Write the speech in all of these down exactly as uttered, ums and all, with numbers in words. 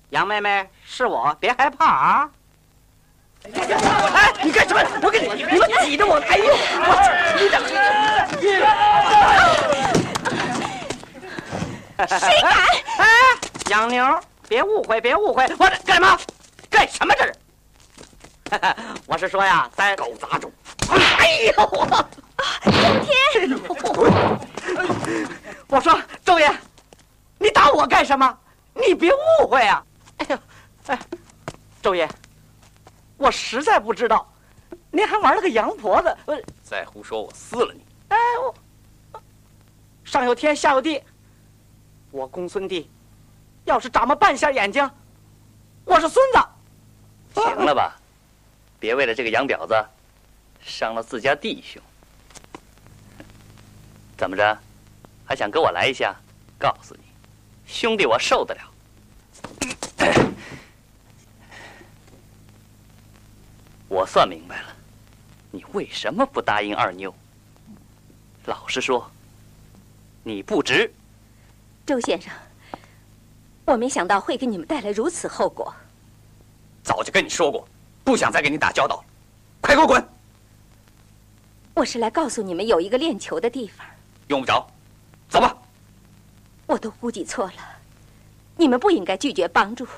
杨妹妹，是我，别害怕啊！哎，你干什么？我给你，你们挤着我！哎呦，我你怎么？ 谁敢？ 哎，杨妞，别误会，别误会，我干什么？干什么这是？我是说呀，在搞杂种！ 哎呦，我周天， 我说周爷，你打我干什么？你别误会啊！哎呦，哎，周爷，我实在不知道，您还玩了个洋婆子。呃， 再胡说，我撕了你！ 哎，我上有天，下有地，我公孙弟，要是长么半下眼睛，我是孙子。 行了吧，别为了这个洋婊子，伤了自家弟兄。怎么着，还想跟我来一下？告诉你，兄弟，我受得了。我算明白了，你为什么不答应二妞？老实说，你不值。 周先生，我没想到会给你们带来如此后果。 早就跟你说过，不想再跟你打交道了，快给我滚！ 我是来告诉你们有一个练球的地方。 用不着，走吧。 我都估计错了，你们不应该拒绝帮助。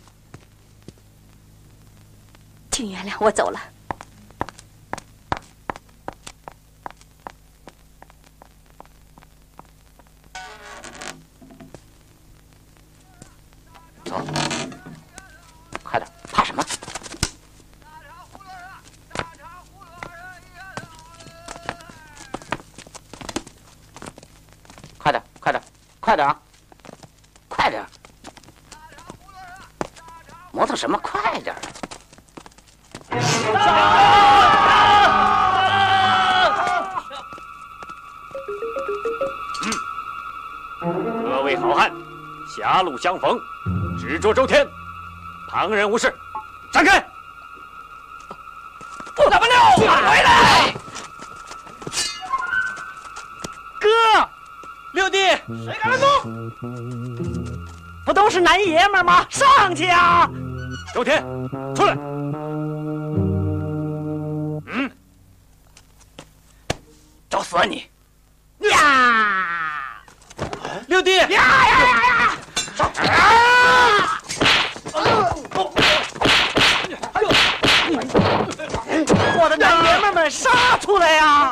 请原谅，我走了。 走，快点，怕什么？快点，快点，快点啊！快点！磨蹭什么？快点！ 嗯，各位好汉，狭路相逢，只捉周天，旁人无事，闪开！不怎么溜，回来！ 哥， 六弟， 谁敢来动？不都是男爷们吗？上去啊！ 周天，出来！嗯，找死啊你！ 呀！ 六弟！ 呀呀呀呀！上啊！我的男爷们们杀出来呀！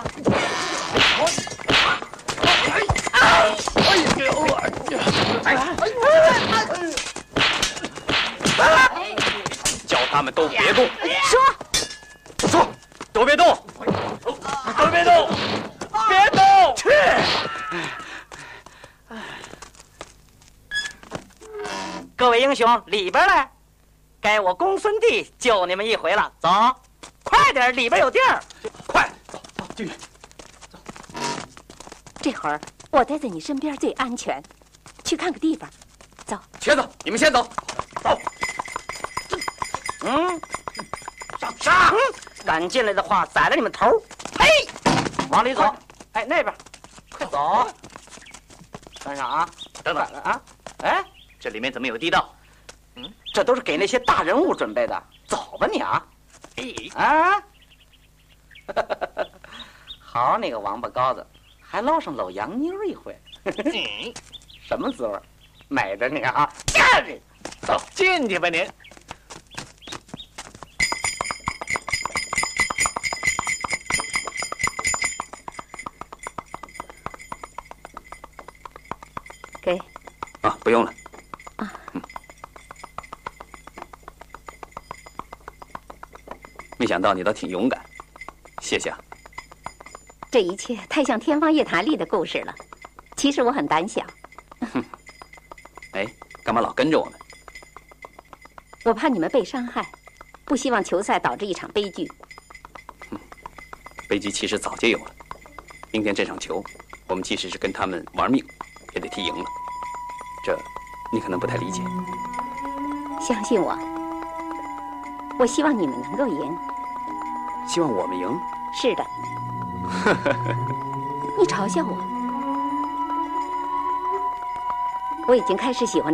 叫他们都别动！ 说， 说，都别动！都别动！别动！ 去！各位英雄，里边来，该我公孙弟救你们一回了。走，快点，里边有地儿。 快，走走进去。 这会儿我待在你身边最安全，去看个地方。走， 瘸子，你们先走。走。 嗯，上上！敢进来的话，宰了你们头！嘿，往里走。哎，那边，快走。跟上啊！ 等等啊！哎， 这里面怎么有地道？ 嗯，这都是给那些大人物准备的。走吧你啊！ 哎啊！好你个王八羔子，还捞上老洋妞一回，什么滋味？美着你啊！下去， 走进去吧您。 给。 啊，不用了。 啊。 嗯。没想到你倒挺勇敢，谢谢啊。 这一切太像天方夜谭里的故事了。其实我很胆小。 哼。哎，干嘛老跟着我们？ 我怕你们被伤害，不希望球赛导致一场悲剧。 嗯，悲剧其实早就有了。明天这场球，我们即使是跟他们玩命，也得踢赢了。这，你可能不太理解。 相信我，我希望你们能够赢。 希望我们赢？ 是的。你嘲笑我？我已经开始喜欢